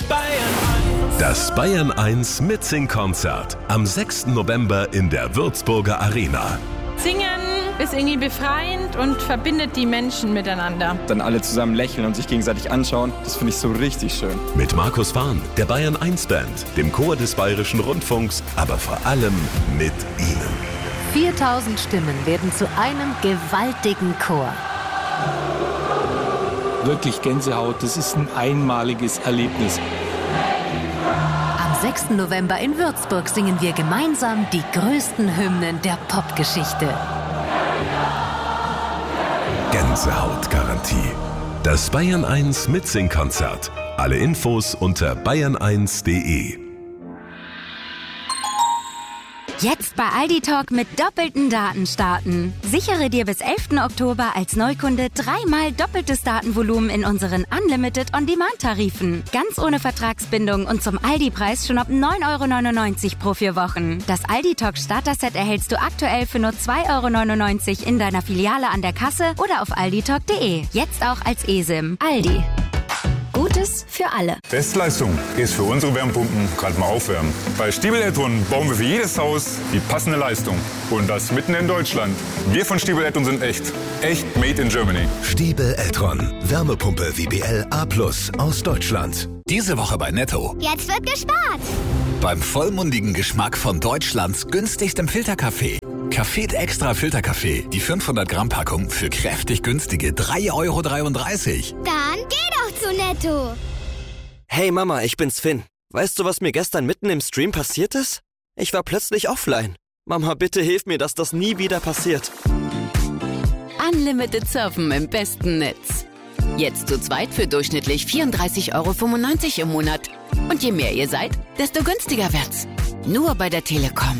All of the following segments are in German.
Das Bayern 1 Mitsing-Konzert am 6. November in der Würzburger Arena. Singen ist irgendwie befreiend und verbindet die Menschen miteinander. Dann alle zusammen lächeln und sich gegenseitig anschauen, das finde ich so richtig schön. Mit Markus Fahn, der Bayern 1 Band, dem Chor des Bayerischen Rundfunks, aber vor allem mit Ihnen. 4000 Stimmen werden zu einem gewaltigen Chor. Wirklich Gänsehaut, das ist ein einmaliges Erlebnis. Am 6. November in Würzburg singen wir gemeinsam die größten Hymnen der Popgeschichte. Gänsehautgarantie. Das Bayern 1 Mitsing-Konzert. Alle Infos unter bayern1.de. Jetzt bei Aldi Talk mit doppelten Daten starten. Sichere dir bis 11. Oktober als Neukunde 3-mal doppeltes Datenvolumen in unseren Unlimited On-Demand-Tarifen. Ganz ohne Vertragsbindung und zum Aldi-Preis schon ab 9,99 € pro 4 Wochen. Das Aldi Talk Starter-Set erhältst du aktuell für nur 2,99 € in deiner Filiale an der Kasse oder auf alditalk.de. Jetzt auch als eSIM. Aldi. Gutes für alle. Bestleistung ist für unsere Wärmepumpen gerade mal aufwärmen. Bei Stiebel Eltron bauen wir für jedes Haus die passende Leistung. Und das mitten in Deutschland. Wir von Stiebel Eltron sind echt. Echt made in Germany. Stiebel Eltron. Wärmepumpe WBL A+ aus Deutschland. Diese Woche bei Netto. Jetzt wird gespart. Beim vollmundigen Geschmack von Deutschlands günstigstem Filterkaffee. Café Extra Filterkaffee. Die 500 Gramm Packung für kräftig günstige 3,33 €. Dann geh doch zu Netto. Hey Mama, ich bin's Finn. Weißt du, was mir gestern mitten im Stream passiert ist? Ich war plötzlich offline. Mama, bitte hilf mir, dass das nie wieder passiert. Unlimited Surfen im besten Netz. Jetzt zu zweit für durchschnittlich 34,95 € im Monat. Und je mehr ihr seid, desto günstiger wird's. Nur bei der Telekom.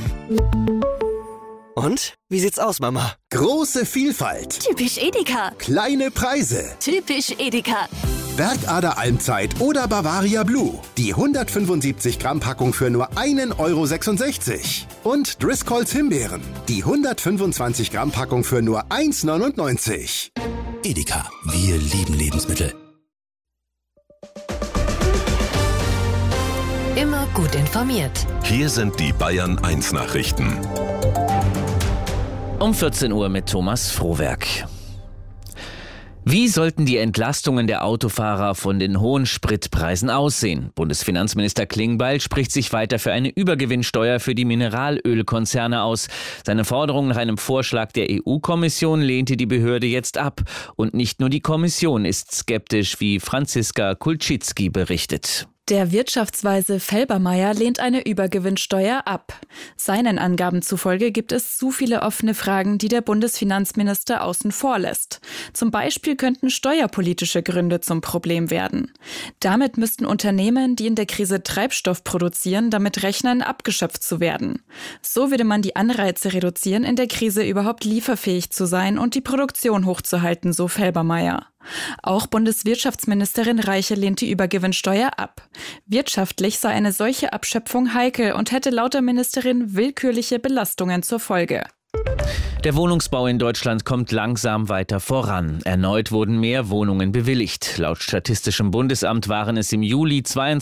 Und? Wie sieht's aus, Mama? Große Vielfalt. Typisch Edeka. Kleine Preise. Typisch Edeka. Bergader Almzeit oder Bavaria Blue. Die 175 Gramm Packung für nur 1,66 €. Und Driscolls Himbeeren. Die 125 Gramm Packung für nur 1,99 €. Edeka. Wir lieben Lebensmittel. Immer gut informiert. Hier sind die Bayern 1 Nachrichten. Um 14 Uhr mit Thomas Frohwerk. Wie sollten die Entlastungen der Autofahrer von den hohen Spritpreisen aussehen? Bundesfinanzminister Klingbeil spricht sich weiter für eine Übergewinnsteuer für die Mineralölkonzerne aus. Seine Forderung nach einem Vorschlag der EU-Kommission lehnte die Behörde jetzt ab. Und nicht nur die Kommission ist skeptisch, wie Franziska Kulczycki berichtet. Der Wirtschaftsweise Felbermayr lehnt eine Übergewinnsteuer ab. Seinen Angaben zufolge gibt es zu viele offene Fragen, die der Bundesfinanzminister außen vor lässt. Zum Beispiel könnten steuerpolitische Gründe zum Problem werden. Damit müssten Unternehmen, die in der Krise Treibstoff produzieren, damit rechnen, abgeschöpft zu werden. So würde man die Anreize reduzieren, in der Krise überhaupt lieferfähig zu sein und die Produktion hochzuhalten, so Felbermayr. Auch Bundeswirtschaftsministerin Reiche lehnt die Übergewinnsteuer ab. Wirtschaftlich sei eine solche Abschöpfung heikel und hätte laut der Ministerin willkürliche Belastungen zur Folge. Der Wohnungsbau in Deutschland kommt langsam weiter voran. Erneut wurden mehr Wohnungen bewilligt. Laut Statistischem Bundesamt waren es im Juli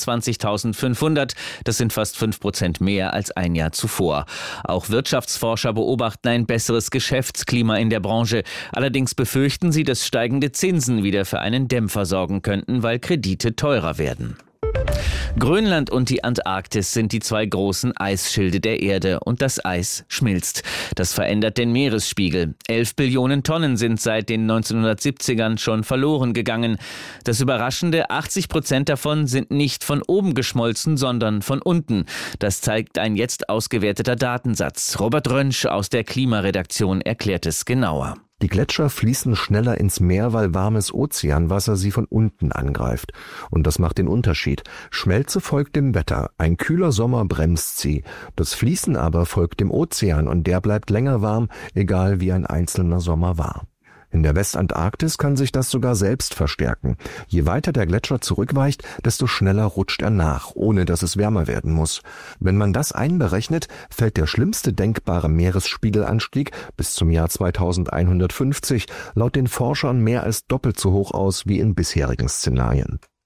22.500. Das sind fast 5% mehr als ein Jahr zuvor. Auch Wirtschaftsforscher beobachten ein besseres Geschäftsklima in der Branche. Allerdings befürchten sie, dass steigende Zinsen wieder für einen Dämpfer sorgen könnten, weil Kredite teurer werden. Grönland und die Antarktis sind die zwei großen Eisschilde der Erde und das Eis schmilzt. Das verändert den Meeresspiegel. 11 Billionen Tonnen sind seit den 1970ern schon verloren gegangen. Das Überraschende, 80% davon sind nicht von oben geschmolzen, sondern von unten. Das zeigt ein jetzt ausgewerteter Datensatz. Robert Rönsch aus der Klimaredaktion erklärt es genauer. Die Gletscher fließen schneller ins Meer, weil warmes Ozeanwasser sie von unten angreift. Und das macht den Unterschied. Schmelze folgt dem Wetter. Ein kühler Sommer bremst sie. Das Fließen aber folgt dem Ozean und der bleibt länger warm, egal wie ein einzelner Sommer war. In der Westantarktis kann sich das sogar selbst verstärken. Je weiter der Gletscher zurückweicht, desto schneller rutscht er nach, ohne dass es wärmer werden muss. Wenn man das einberechnet, fällt der schlimmste denkbare Meeresspiegelanstieg bis zum Jahr 2150 laut den Forschern mehr als doppelt so hoch aus wie in bisherigen Szenarien.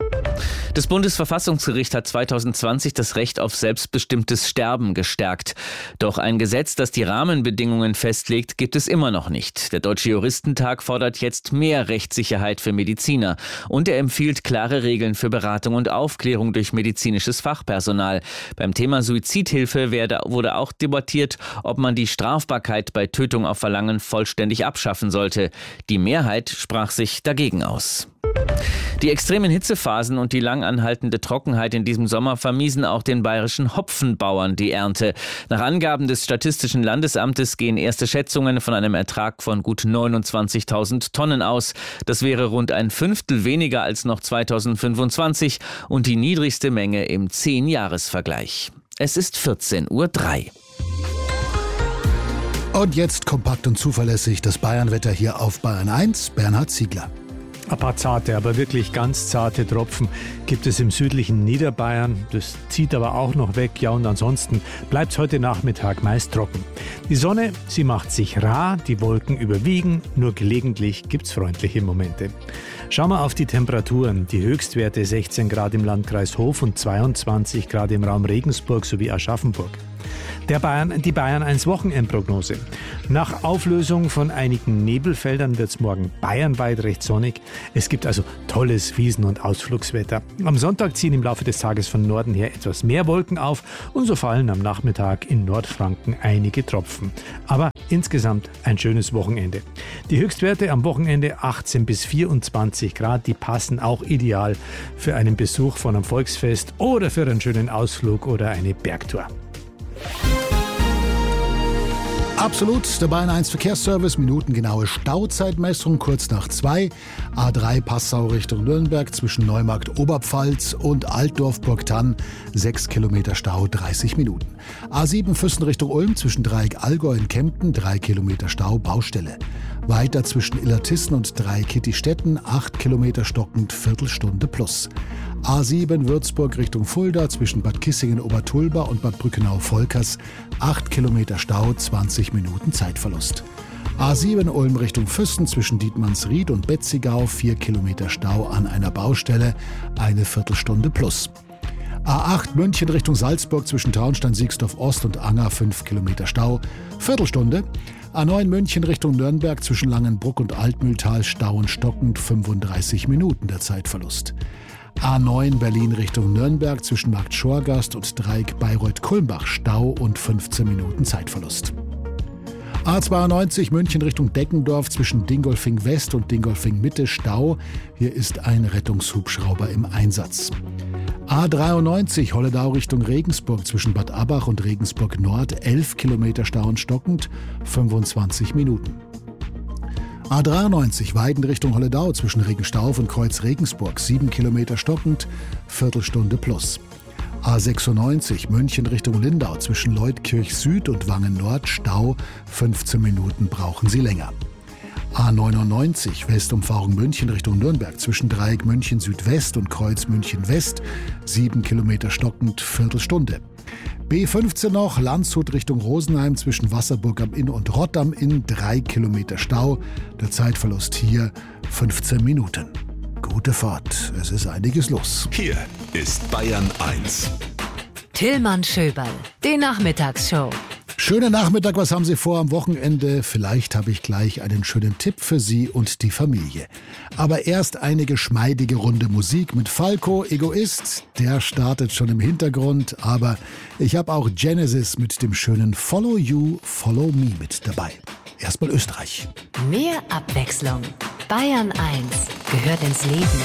Das Bundesverfassungsgericht hat 2020 das Recht auf selbstbestimmtes Sterben gestärkt. Doch ein Gesetz, das die Rahmenbedingungen festlegt, gibt es immer noch nicht. Der Deutsche Juristentag fordert jetzt mehr Rechtssicherheit für Mediziner. Und er empfiehlt klare Regeln für Beratung und Aufklärung durch medizinisches Fachpersonal. Beim Thema Suizidhilfe wurde auch debattiert, ob man die Strafbarkeit bei Tötung auf Verlangen vollständig abschaffen sollte. Die Mehrheit sprach sich dagegen aus. Die extremen Hitzephasen und die lang anhaltende Trockenheit in diesem Sommer vermiesen auch den bayerischen Hopfenbauern die Ernte. Nach Angaben des Statistischen Landesamtes gehen erste Schätzungen von einem Ertrag von gut 29.000 Tonnen aus. Das wäre rund ein Fünftel weniger als noch 2025 und die niedrigste Menge im 10-Jahres-Vergleich. Es ist 14:03 Uhr. Und jetzt kompakt und zuverlässig das Bayernwetter hier auf Bayern 1. Bernhard Ziegler. Ein paar zarte, aber wirklich ganz zarte Tropfen gibt es im südlichen Niederbayern. Das zieht aber auch noch weg. Ja, und ansonsten bleibt es heute Nachmittag meist trocken. Die Sonne, sie macht sich rar, die Wolken überwiegen. Nur gelegentlich gibt es freundliche Momente. Schauen wir auf die Temperaturen. Die Höchstwerte 16 Grad im Landkreis Hof und 22 Grad im Raum Regensburg sowie Aschaffenburg. Die Bayern 1 Wochenendprognose. Nach Auflösung von einigen Nebelfeldern wird es morgen bayernweit recht sonnig. Es gibt also tolles Wiesen- und Ausflugswetter. Am Sonntag ziehen im Laufe des Tages von Norden her etwas mehr Wolken auf und so fallen am Nachmittag in Nordfranken einige Tropfen. Aber insgesamt ein schönes Wochenende. Die Höchstwerte am Wochenende 18 bis 24 Grad, die passen auch ideal für einen Besuch von einem Volksfest oder für einen schönen Ausflug oder eine Bergtour. Absolut, der Bayern 1 Verkehrsservice, minutengenaue Stauzeitmessung, kurz nach 2. A3 Passau Richtung Nürnberg zwischen Neumarkt Oberpfalz und Altdorf-Burgthann, 6 Kilometer Stau, 30 Minuten. A7 Füssen Richtung Ulm zwischen Dreieck Allgäu in Kempten, 3 Kilometer Stau, Baustelle. Weiter zwischen Illertissen und Dreieck-Kittistetten, 8 Kilometer stockend, Viertelstunde plus. A7 Würzburg Richtung Fulda zwischen Bad Kissingen-Obertulba und Bad Brückenau-Volkers, 8 Kilometer Stau, 20 Minuten Zeitverlust. A7 Ulm Richtung Füssen zwischen Dietmannsried und Betzigau, 4 Kilometer Stau an einer Baustelle, eine Viertelstunde plus. A8 München Richtung Salzburg zwischen Traunstein-Siegsdorf Ost und Anger, 5 Kilometer Stau, Viertelstunde. A9 München Richtung Nürnberg zwischen Langenbruck und Altmühltal, Stau und stockend, 35 Minuten der Zeitverlust. A9 Berlin Richtung Nürnberg zwischen Markt Schorgast und Dreieck Bayreuth-Kulmbach, Stau und 15 Minuten Zeitverlust. A92 München Richtung Deckendorf zwischen Dingolfing West und Dingolfing Mitte, Stau. Hier ist ein Rettungshubschrauber im Einsatz. A93 Holledau Richtung Regensburg zwischen Bad Abbach und Regensburg Nord, 11 Kilometer Stau und stockend, 25 Minuten. A93 Weiden Richtung Holledau zwischen Regenstauf und Kreuz Regensburg, 7 Kilometer stockend, Viertelstunde plus. A96 München Richtung Lindau zwischen Leutkirch Süd und Wangen Nord, Stau, 15 Minuten brauchen Sie länger. A99 Westumfahrung München Richtung Nürnberg zwischen Dreieck München Südwest und Kreuz München West, 7 Kilometer stockend, Viertelstunde. B15 noch, Landshut Richtung Rosenheim zwischen Wasserburg am Inn und Rott am Inn, 3 Kilometer Stau. Der Zeitverlust hier 15 Minuten. Gute Fahrt, es ist einiges los. Hier ist Bayern 1. Tillmann Schöberl, die Nachmittagsshow. Schönen Nachmittag, was haben Sie vor am Wochenende? Vielleicht habe ich gleich einen schönen Tipp für Sie und die Familie. Aber erst eine geschmeidige Runde Musik mit Falco, Egoist. Der startet schon im Hintergrund, aber ich habe auch Genesis mit dem schönen Follow You, Follow Me mit dabei. Erstmal Österreich. Mehr Abwechslung. Bayern 1 gehört ins Leben.